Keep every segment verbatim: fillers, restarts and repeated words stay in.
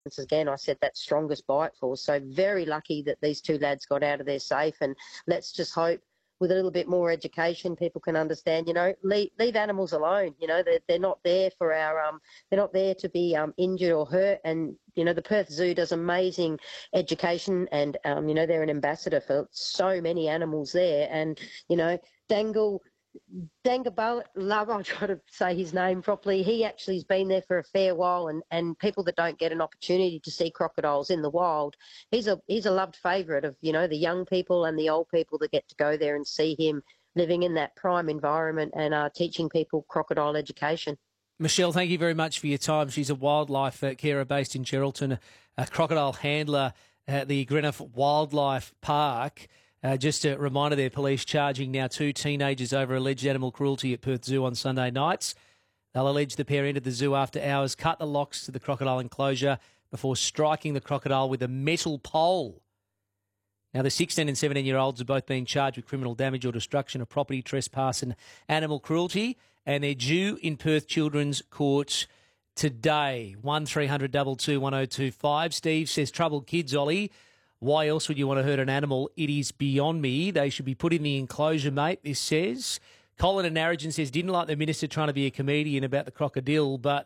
again, I said that strongest bite force. So very lucky that these two lads got out of there safe. And let's just hope with a little bit more education, people can understand, you know, leave, leave animals alone. You know, they're, they're not there for our, um, they're not there to be um, injured or hurt. And, you know, the Perth Zoo does amazing education and, um, you know, they're an ambassador for so many animals there. And, you know, Dangle, Dangabal, love, I'll try to say his name properly. He actually has been there for a fair while, and, and people that don't get an opportunity to see crocodiles in the wild, he's a he's a loved favourite of, you know, the young people and the old people that get to go there and see him living in that prime environment and uh, teaching people crocodile education. Michelle, thank you very much for your time. She's a wildlife uh, carer based in Geraldton, a crocodile handler at the Greenough Wildlife Park. Uh, just a reminder there, police charging now two teenagers over alleged animal cruelty at Perth Zoo on Sunday nights. They'll allege the pair entered the zoo after hours, cut the locks to the crocodile enclosure before striking the crocodile with a metal pole. Now, the sixteen and seventeen-year-olds are both being charged with criminal damage or destruction of property, trespass and animal cruelty, and they're due in Perth Children's Court today. one three hundred two two one oh two five. Steve says, troubled kids, Ollie. Why else would you want to hurt an animal? It is beyond me. They should be put in the enclosure, mate, this says. Colin in Narrogin says, didn't like the minister trying to be a comedian about the crocodile, but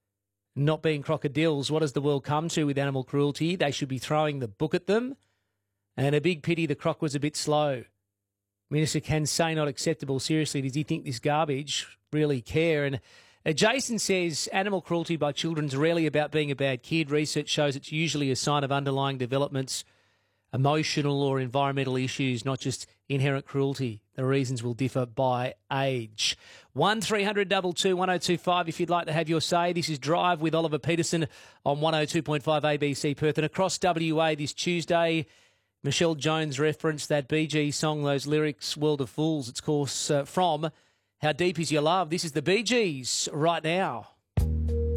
not being crocodiles. What does the world come to with animal cruelty? They should be throwing the book at them. And a big pity the croc was a bit slow. Minister can say not acceptable. Seriously, does he think this garbage really care? And uh, Jason says animal cruelty by children is rarely about being a bad kid. Research shows it's usually a sign of underlying developments, emotional or environmental issues, not just inherent cruelty. The reasons will differ by age. one three hundred two two one oh two five if you'd like to have your say. This is Drive with Oliver Peterson on one oh two point five A B C Perth. And across W A this Tuesday, Michelle Jones referenced that Bee Gees song, those lyrics, World of Fools. It's, of course, uh, from How Deep Is Your Love. This is the Bee Gees right now.